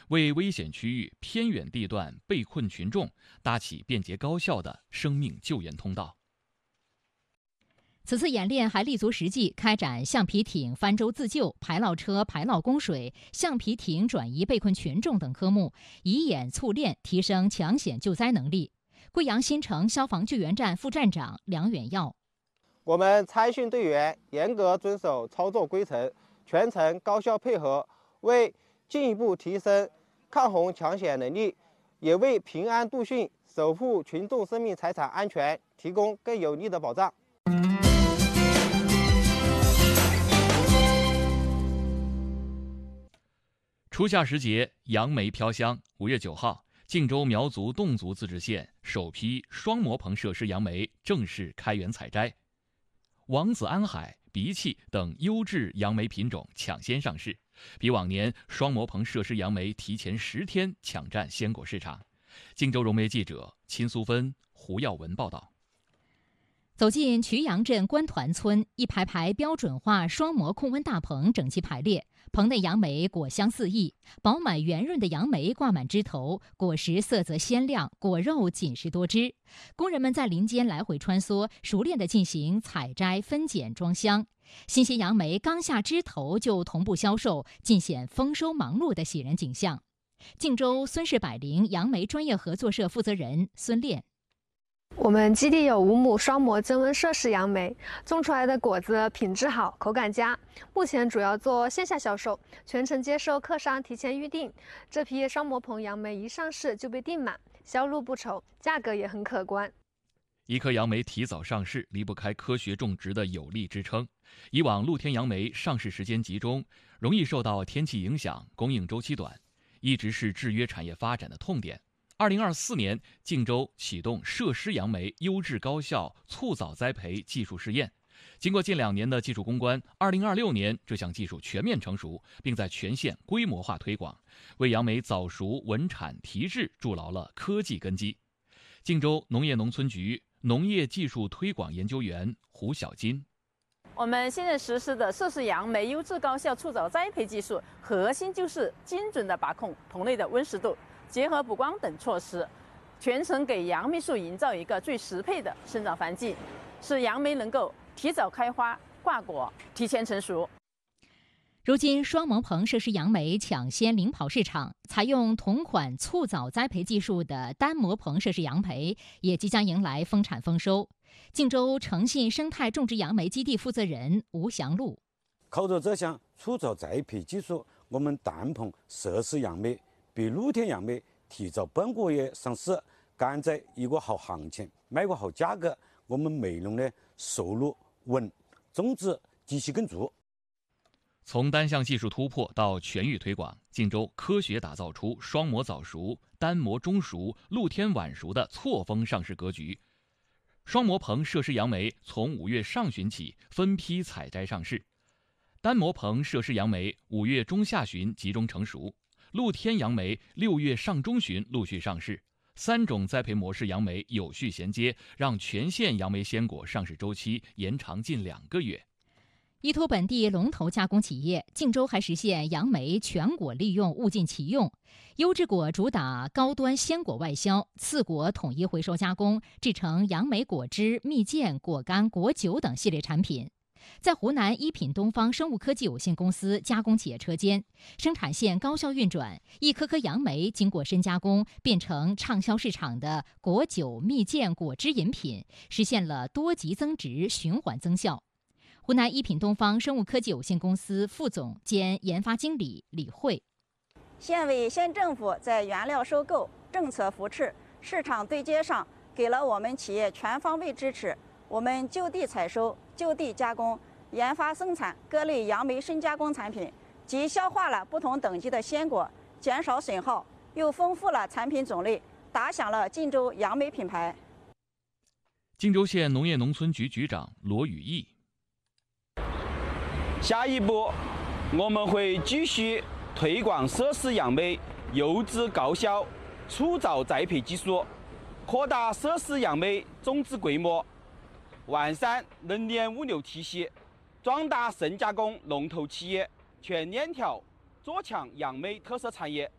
为危险区域、偏远地段被困群众搭起便捷高效的生命救援通道。 此次演练还立足实际，开展橡皮艇翻舟自救、排涝车排涝供水、橡皮艇转移被困群众等科目，以演促练，提升抢险救灾能力。贵阳新城消防救援站副站长梁远耀： 我们参训队员严格遵守操作规程，全程高效配合，为进一步提升抗洪抢险能力，也为平安度汛、守护群众生命财产安全提供更有力的保障。 初夏时节，杨梅飘香。5月9号，晋州苗族侗族自治县首批双模棚设施杨梅正式开园采摘，王子安海、荸荠等优质杨梅品种抢先上市，比往年双模棚设施杨梅提前10天抢占鲜果市场。晋州融媒记者秦苏芬、胡耀文报道。 走进渠阳镇官团村，一排排标准化双模控温大棚整齐排列，棚内杨梅果香四溢，饱满圆润的杨梅挂满枝头，果实色泽鲜亮，果肉紧实多汁。工人们在林间来回穿梭，熟练地进行采摘、分拣、装箱。新鲜杨梅刚下枝头就同步销售，尽显丰收忙碌的喜人景象。晋州孙氏百灵杨梅专业合作社负责人孙炼： 我们基地有5亩双模增温设施杨梅，种出来的果子品质好，口感佳。目前主要做线下销售，全程接受客商提前预订。这批双模棚杨梅一上市就被订满，销路不愁，价格也很可观。 一颗杨梅提早上市，离不开科学种植的有力支撑。以往露天杨梅上市时间集中，容易受到天气影响，供应周期短，一直是制约产业发展的痛点。2024年，晋州启动设施杨梅优质高效促早栽培技术试验。经过近2年的技术攻关，2026年这项技术全面成熟，并在全县规模化推广，为杨梅早熟稳产提质筑牢了科技根基。晋州农业农村局农业技术推广研究员胡小金： 我们现在实施的设施杨梅优质高效促早栽培技术，核心就是精准地把控棚内的温湿度，结合补光等措施，全程给杨梅树营造一个最适配的生长环境，使杨梅能够提早开花挂果，提前成熟。 如今，双模棚设施杨梅抢先领跑市场，采用同款促早栽培技术的单模棚设施杨梅也即将迎来丰产丰收。晋州诚信生态种植杨梅基地负责人吴祥禄： 靠着这项促早栽培技术，我们单棚设施杨梅比露天杨梅提早半个月上市，赶在一个好行情，卖个好价格，我们梅农的收入稳，种植继续耕足。 从单项技术突破到全域推广，晋州科学打造出双模早熟、单模中熟、露天晚熟的错峰上市格局。双模棚设施杨梅从5月上旬起分批采摘上市，单模棚设施杨梅5月中下旬集中成熟，露天杨梅6月上中旬陆续上市。3种栽培模式杨梅有序衔接，让全县杨梅鲜果上市周期延长近2个月。 依托本地龙头加工企业，晋州还实现杨梅全果利用、物尽其用。优质果主打高端鲜果外销，次果统一回收加工，制成杨梅果汁、蜜饯、果干、果酒等系列产品。在湖南一品东方生物科技有限公司加工企业车间，生产线高效运转，一颗颗杨梅经过深加工，变成畅销市场的果酒、蜜饯、果汁饮品，实现了多级增值、循环增效。湖南一品东方生物科技有限公司副总兼研发经理李慧： 县委县政府在原料收购、政策扶持、市场对接上给了我们企业全方位支持。我们就地采收、就地加工、研发生产各类杨梅深加工产品，既消化了不同等级的鲜果，减少损耗，又丰富了产品种类，打响了晋州杨梅品牌。 晋州县农业农村局局长罗宇毅： 下一步，我们会继续推广设施杨梅优质高效促早栽培技术，扩大设施杨梅种植规模，完善能联物流体系，壮大深加工龙头企业，全链条做强杨梅特色产业。